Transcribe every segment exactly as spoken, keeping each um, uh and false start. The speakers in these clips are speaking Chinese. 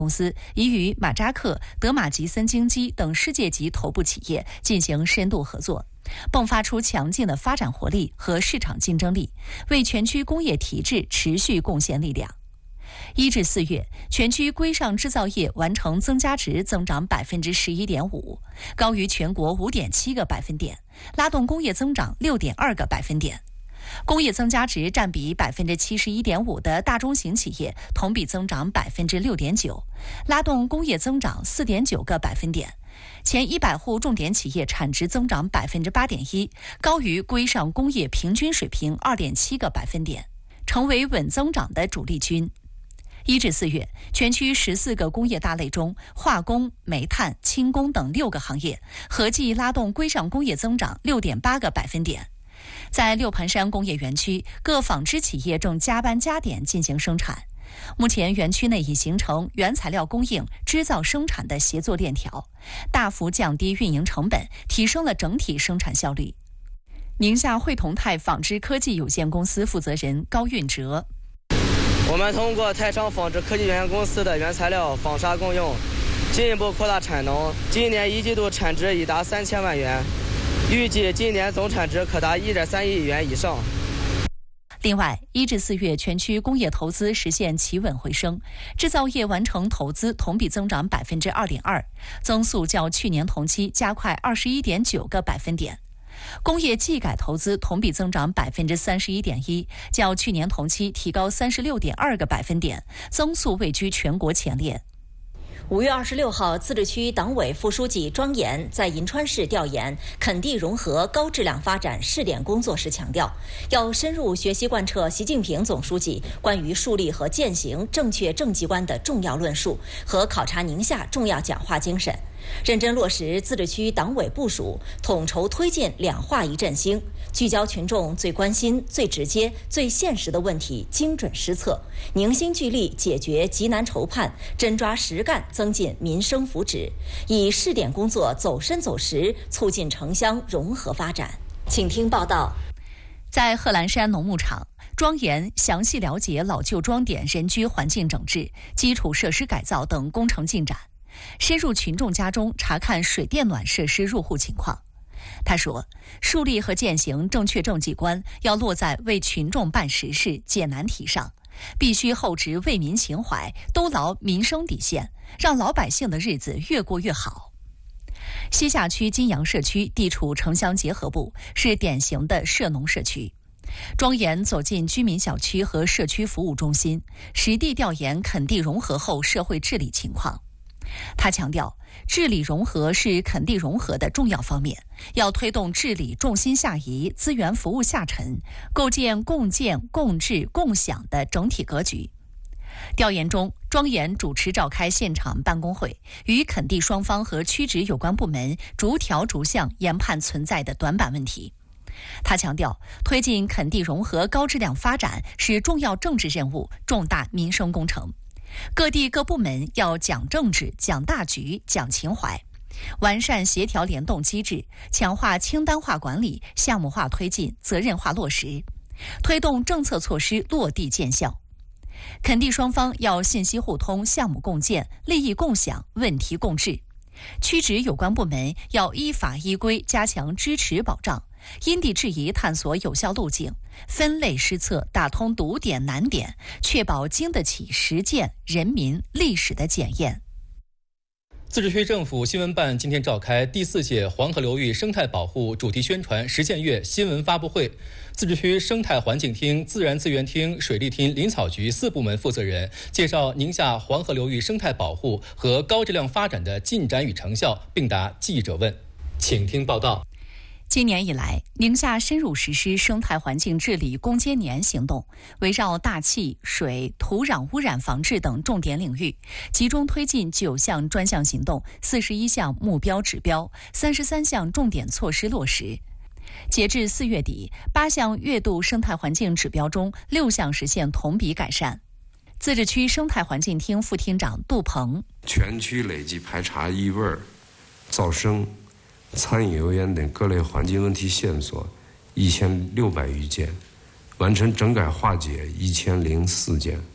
公司已与马扎克、德玛吉森精机等世界级头部企业进行深度合作，迸发出强劲的发展活力和市场竞争力，为全区工业体制持续贡献力量。一至四月，全区规上制造业完成增加值增长百分之十一点五，高于全国五点七个百分点，拉动工业增长六点二个百分点。工业增加值占比百分之七十一点五的大中型企业同比增长百分之六点九，拉动工业增长四点九个百分点。前一百户重点企业产值增长百分之八点一，高于规上工业平均水平二点七个百分点，成为稳增长的主力军。一至四月，全区十四个工业大类中，化工、煤炭、轻工等六个行业合计拉动规上工业增长六点八个百分点。在六盘山工业园区，各纺织企业正加班加点进行生产。目前，园区内已形成原材料供应、制造生产的协作链条，大幅降低运营成本，提升了整体生产效率。宁夏汇同泰纺织科技有限公司负责人高运哲。 我们通过泰昌纺织科技有限公司的原材料纺纱共用，进一步扩大产能。今年一季度产值已达三千万元，预计今年总产值可达一点三亿元以上。 另外，一至四月全区工业投资实现企稳回升，制造业完成投资同比增长百分之二点二，增速较去年同期加快二十一点九个百分点。工业技改投资同比增长百分之三十一点一，较去年同期提高三十六点二个百分点，增速位居全国前列。 五月二十六号，自治区党委副书记庄严在银川市调研垦地融合高质量发展试点工作时强调，要深入学习贯彻习近平总书记关于树立和践行正确政绩观的重要论述和考察宁夏重要讲话精神，认真落实自治区党委部署，统筹推进两化一振兴，聚焦群众最关心、最直接、最现实的问题，精准施策，凝心聚力解决急难愁盼，真抓实干，增进民生福祉，以试点工作走深走实，促进城乡融合发展。请听报道。 在贺兰山农牧场，庄严详细了解老旧庄点人居环境整治、基础设施改造等工程进展，深入群众家中查看水电暖设施入户情况。他说，树立和践行正确政绩观要落在为群众办实事、解难题上，必须厚植为民情怀，兜牢民生底线，让老百姓的日子越过越好。西夏区金阳社区地处城乡结合部，是典型的社农社区。庄严走进居民小区和社区服务中心，实地调研垦地融合后社会治理情况。他强调，治理融合是垦地融合的重要方面，要推动治理重心下移、资源服务下沉，构建共建、共治、共享的整体格局。调研中，庄严主持召开现场办公会，与垦地双方和区直有关部门逐条逐项研判存在的短板问题。他强调，推进垦地融合高质量发展是重要政治任务、重大民生工程。各地各部门要讲政治、讲大局、讲情怀，完善协调联动机制，强化清单化管理、项目化推进、责任化落实，推动政策措施落地见效。垦地双方要信息互通、项目共建、利益共享、问题共治。区直有关部门要依法依规加强支持保障，因地制宜探索有效路径，分类施策，打通堵点难点，确保经得起实践、人民、历史的检验。 自治区政府新闻办今天召开第四届黄河流域生态保护主题宣传实践月新闻发布会。自治区生态环境厅、自然资源厅、水利厅、林草局四部门负责人介绍宁夏黄河流域生态保护和高质量发展的进展与成效，并答记者问。请听报道。 今年以来，宁夏深入实施生态环境治理攻坚年行动，围绕大气、水、土壤污染防治等重点领域，集中推进九项专项行动、四十一项目标指标、三十三项重点措施落实。截至四月底，八项月度生态环境指标中，六项实现同比改善。自治区生态环境厅副厅长杜鹏： 全区累计排查异味、噪声、餐饮油烟等各类环境问题线索一千六百余件，完成整改化解一千零四件，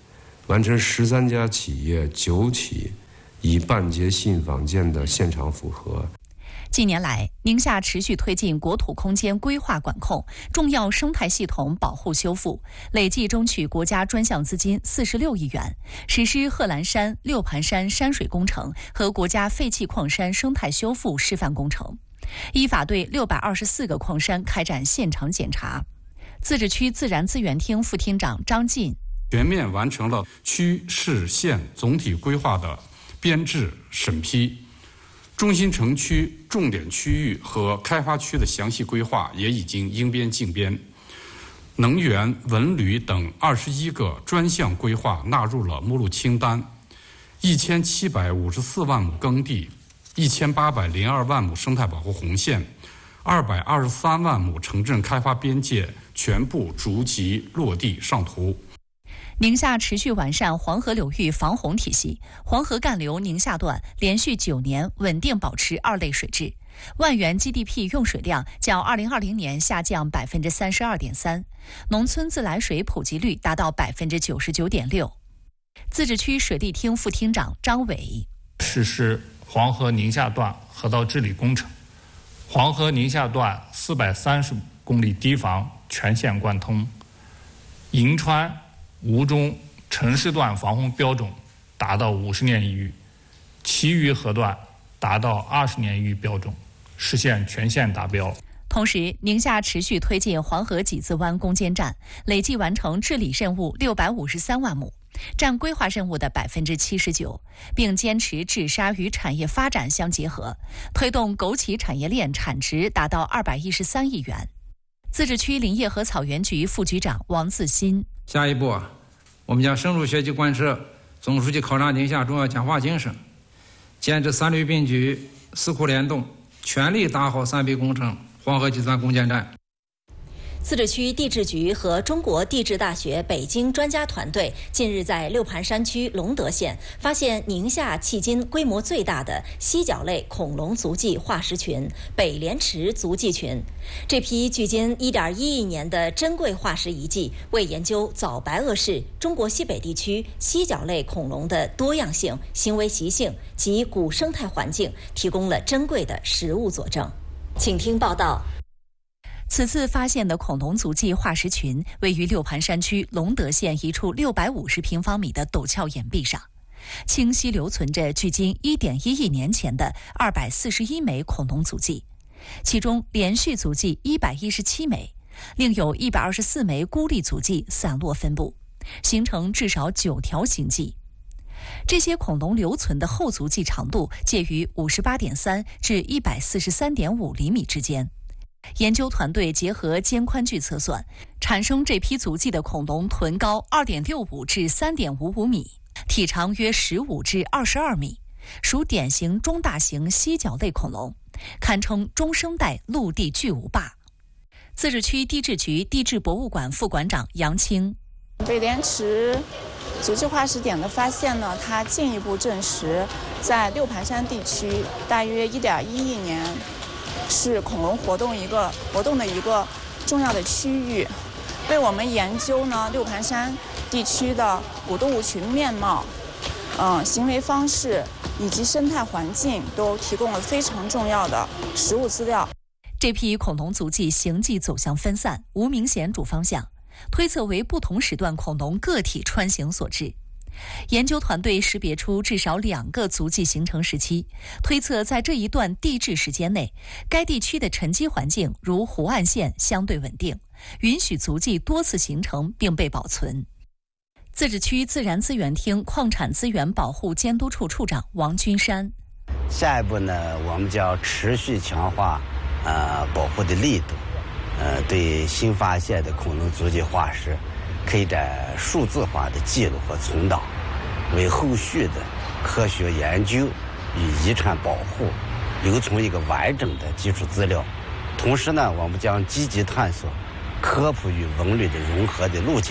完成十三家企业九起以半截信访件的现场复核。 近年来，宁夏持续推进国土空间规划管控、重要生态系统保护修复，累计争取国家专项资金四十六亿元，实施贺兰山、六盘山山水工程和国家废弃矿山生态修复示范工程，依法对六百二十四个矿山开展现场检查。自治区自然资源厅副厅长张进全面完成了区市县总体规划的编制审批，中心城区重点区域和开发区的详细规划也已经应编尽编，能源、文旅等二十一个专项规划纳入了目录清单，一千七百五十四万亩耕地，一千八百零二万亩生态保护红线，二百二十三万亩城镇开发边界全部逐级落地上图。 宁夏持续完善黄河流域防洪体系，黄河干流宁夏段连续九年稳定保持二类水质，万元 G D P 用水量较二零二零年下降百分之三十二点三，农村自来水普及率达到百分之九十九点六。自治区水利厅副厅长张伟实施黄河宁夏段河道治理工程，黄河宁夏段四百三十公里堤防全线贯通，银川、吴中城市段防洪标准达到五十年一遇，其余河段达到二十年一遇标准，实现全线达标。 同时，宁夏持续推进黄河几字湾攻坚战，累计完成治理任务六百五十三万亩，占规划任务的百分之七十九，并坚持治沙与产业发展相结合，推动枸杞产业链产值达到二百一十三亿元。自治区林业和草原局副局长王自新下一步啊，我们将深入学习贯彻总书记考察宁夏重要讲话精神，坚持三律并举、四库联动，全力打好三批工程黄河几字湾攻坚战。 自治区地质局和中国地质大学北京专家团队近日在六盘山区隆德县发现宁夏迄今规模最大的犀角类恐龙足迹化石群北莲池足迹群。这批距今 一点一亿年的珍贵化石遗迹，为研究早白垩世中国西北地区犀角类恐龙的多样性、行为习性及古生态环境提供了珍贵的实物佐证。请听报道。 此次发现的恐龙足迹化石群位于六盘山区隆德县一处六百五十平方米的陡峭岩壁上，清晰留存着距今 一点一亿年前的二百四十一枚恐龙足迹，其中连续足迹一百一十七枚，另有一百二十四枚孤立足迹散落分布，形成至少九条形迹。这些恐龙留存的后足迹长度介于 五十八点三 至 一百四十三点五 厘米之间。研究团队结合肩宽距测算，产生这批足迹的恐龙臀高 二点六五 至 三点五五 米，体长约十五至二十二米，属典型中大型犀角类恐龙，堪称中生代陆地巨无霸。自治区地质局地质博物馆副馆长杨青， 北莲池足迹化石点的发现呢，它进一步证实，在六盘山地区大约 一点一亿年是恐龙活动一个活动的一个重要的区域，为我们研究呢六盘山地区的古动物群面貌、嗯、行为方式以及生态环境都提供了非常重要的实物资料。 这批恐龙足迹行迹走向分散，无明显主方向，推测为不同时段恐龙个体穿行所致。研究团队识别出至少两个足迹形成时期，推测在这一段地质时间内，该地区的沉积环境如湖岸线相对稳定，允许足迹多次形成并被保存。自治区自然资源厅矿产资源保护监督处处长王君山， 下一步呢，我们将持续强化呃保护的力度，呃对新发现的恐龙足迹化石开展数字化的记录和存档，为后续的科学研究与遗产保护留存一个完整的基础资料。同时呢，我们将积极探索科普与文旅的融合的路径。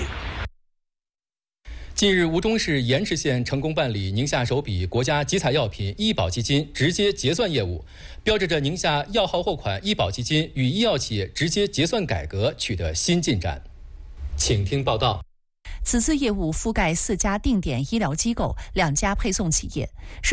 近日，吴忠市盐池县成功办理宁夏首笔国家集采药品医保基金直接结算业务，标志着宁夏药号货款医保基金与医药企业直接结算改革取得新进展。请听报道。 此次业务覆盖四家定点医疗机构、两家配送企业。